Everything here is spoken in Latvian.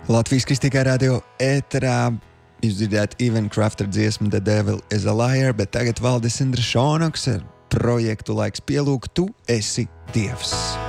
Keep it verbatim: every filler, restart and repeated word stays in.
Latvijas Kristīgā radio ēterā jūs dzirdējāt Ivan Crafter dziesmu The Devil is a Liar, bet tagad Valdis Indra Šonoks ar projektu Laiks pielūgt, tu esi Dievs.